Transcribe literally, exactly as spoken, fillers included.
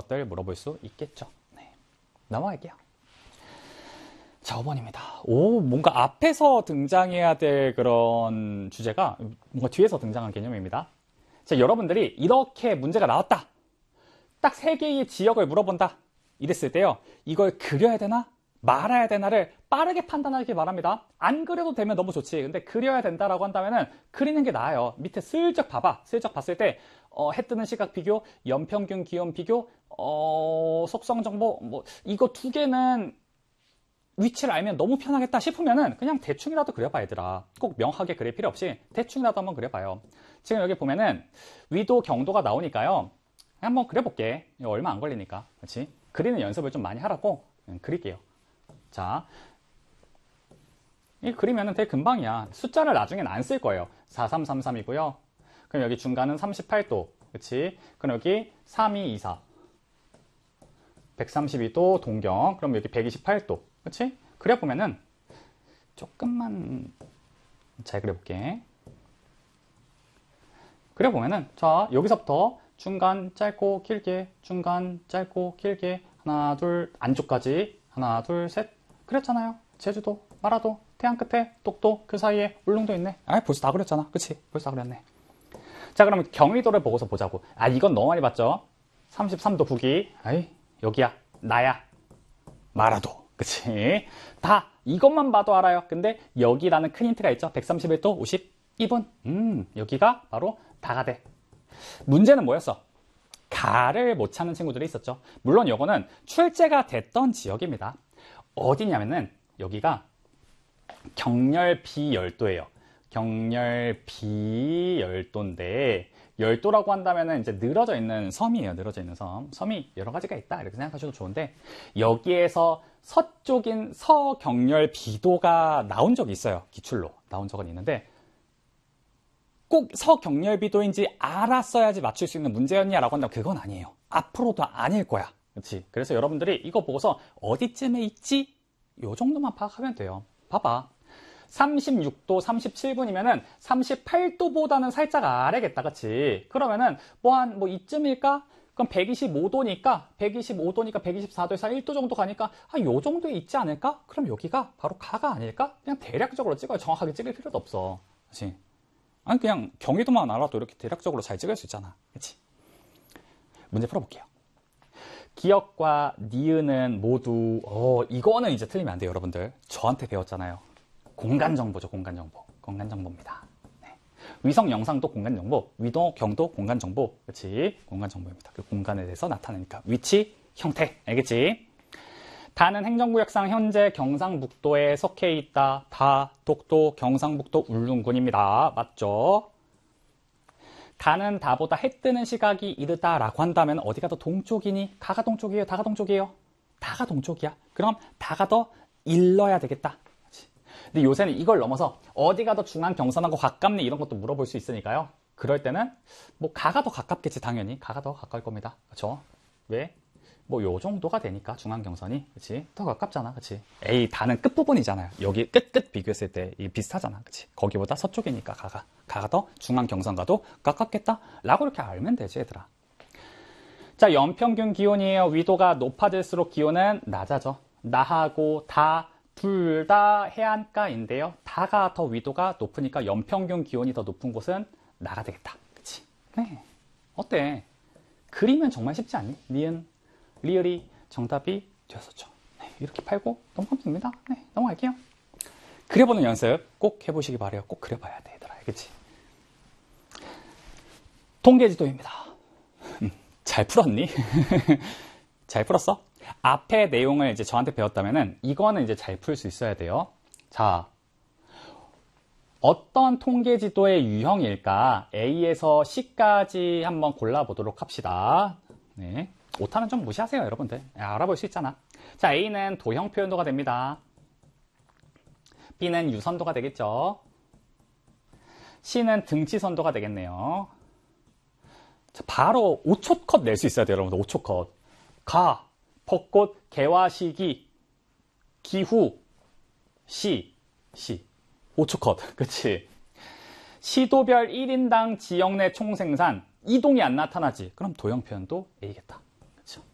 것들 물어볼 수 있겠죠. 네. 넘어갈게요. 자, 오 번입니다. 오, 뭔가 앞에서 등장해야 될 그런 주제가 뭔가 뒤에서 등장한 개념입니다. 자, 여러분들이 이렇게 문제가 나왔다. 딱 세 개의 지역을 물어본다. 이랬을 때요. 이걸 그려야 되나? 말아야 되나를 빠르게 판단하길 바랍니다. 안 그려도 되면 너무 좋지. 근데 그려야 된다라고 한다면은 그리는 게 나아요. 밑에 슬쩍 봐봐. 슬쩍 봤을 때 어, 해 뜨는 시각 비교, 연평균 기온 비교, 어, 속성 정보 뭐 이거 두 개는 위치를 알면 너무 편하겠다 싶으면은 그냥 대충이라도 그려봐 얘들아. 꼭 명확하게 그릴 필요 없이 대충이라도 한번 그려봐요. 지금 여기 보면은 위도 경도가 나오니까요. 한번 그려볼게. 이거 얼마 안 걸리니까. 그렇지? 그리는 연습을 좀 많이 하라고 음, 그릴게요. 자, 이 그리면은 되게 금방이야. 숫자를 나중엔 안 쓸 거예요. 사삼삼삼이고요. 그럼 여기 중간은 삼십팔 도. 그치? 그럼 여기 삼이이사. 백삼십이 도 동경. 그럼 여기 백이십팔 도. 그치? 그려보면은 조금만 잘 그려볼게. 그려보면은 자, 여기서부터 중간 짧고 길게, 중간 짧고 길게, 하나 둘 안쪽까지 하나 둘 셋 그렸잖아요. 제주도, 마라도, 태안 끝에 똑도, 그 사이에 울릉도 있네. 아, 벌써 다 그렸잖아. 그치? 벌써 다 그렸네. 자, 그러면 경의도를 보고서 보자고. 아, 이건 너무 많이 봤죠? 삼십삼 도 북위. 아이, 여기야. 나야. 마라도. 그치? 다 이것만 봐도 알아요. 근데 여기라는 큰 힌트가 있죠. 백삼십일 도 오십이 분. 음, 여기가 바로 다가대. 문제는 뭐였어? 가를 못 찾는 친구들이 있었죠. 물론 이거는 출제가 됐던 지역입니다. 어디냐면은 여기가 경렬 비열도예요. 경렬 비열도인데 열도라고 한다면은 이제 늘어져 있는 섬이에요. 늘어져 있는 섬. 섬이 여러 가지가 있다. 이렇게 생각하셔도 좋은데 여기에서 서쪽인 서경렬 비도가 나온 적이 있어요. 기출로 나온 적은 있는데 꼭 서경렬비도인지 알았어야지 맞출 수 있는 문제였냐라고 한다면 그건 아니에요. 앞으로도 아닐 거야. 그렇지? 그래서 여러분들이 이거 보고서 어디쯤에 있지? 요 정도만 파악하면 돼요. 봐봐. 삼십육 도 삼십칠 분이면은 삼십팔 도보다는 살짝 아래겠다. 그치? 그러면은 뭐 한 뭐 이쯤일까? 그럼 백이십오 도니까 백이십오 도니까 백이십사 도에서 일 도 정도 가니까 한 요 정도에 있지 않을까? 그럼 여기가 바로 가가 아닐까? 그냥 대략적으로 찍어요. 정확하게 찍을 필요도 없어. 그치? 아니 그냥 경의도만 알아도 이렇게 대략적으로 잘 찍을 수 있잖아. 그치? 문제 풀어볼게요. 기역과 니은은 모두 어 이거는 이제 틀리면 안 돼요. 여러분들 저한테 배웠잖아요. 공간정보죠. 공간정보. 공간정보입니다. 네. 위성 영상도 공간정보, 위도 경도 공간정보. 그치? 공간정보입니다. 그 공간에 대해서 나타내니까 위치, 형태. 알겠지? 다는 행정구역상 현재 경상북도에 속해 있다. 다, 독도, 경상북도, 울릉군입니다. 맞죠? 가는 다보다 해 뜨는 시각이 이르다라고 한다면 어디가 더 동쪽이니? 가가 동쪽이에요? 다가 동쪽이에요? 다가 동쪽이야. 그럼 다가 더 일러야 되겠다. 근데 요새는 이걸 넘어서 어디가 더 중앙 경선하고 가깝니? 이런 것도 물어볼 수 있으니까요. 그럴 때는 뭐 가가 더 가깝겠지. 당연히 가가 더 가까울 겁니다. 그렇죠? 왜? 뭐 요 정도가 되니까 중앙 경선이 그치 더 가깝잖아. 그치 에이 다는 끝부분이잖아요. 여기 끝 끝 비교했을 때 이 비슷하잖아. 그치 거기보다 서쪽이니까 가가 가가 더 중앙 경선과도 가깝겠다 라고 이렇게 알면 되지 얘들아. 자, 연평균 기온이에요. 위도가 높아질수록 기온은 낮아져. 나하고 다 둘 다 해안가인데요. 다가 더 위도가 높으니까 연평균 기온이 더 높은 곳은 나가 되겠다. 그치 네 어때? 그리면 정말 쉽지 않니? 니은 리얼이 정답이 되었었죠. 네, 이렇게 팔고 넘어가면 됩니다. 네, 넘어갈게요. 그려보는 연습 꼭 해보시기 바래요. 꼭 그려봐야 돼, 얘들아. 알겠지? 통계지도입니다. 음, 잘 풀었니? 잘 풀었어? 앞에 내용을 이제 저한테 배웠다면은 이거는 이제 잘 풀 수 있어야 돼요. 자, 어떤 통계지도의 유형일까? A에서 C까지 한번 골라보도록 합시다. 네. 오타는 좀 무시하세요, 여러분들. 알아볼 수 있잖아. 자, A는 도형 표현도가 됩니다. B는 유선도가 되겠죠. C는 등치선도가 되겠네요. 자, 바로 오 초 컷 낼 수 있어야 돼요, 여러분들. 오 초 컷. 가, 벚꽃, 개화 시기, 기후, 시, 시. 오 초 컷. 그치? 시도별 일 인당 지역 내 총생산, 이동이 안 나타나지. 그럼 도형 표현도 A겠다. 그쵸?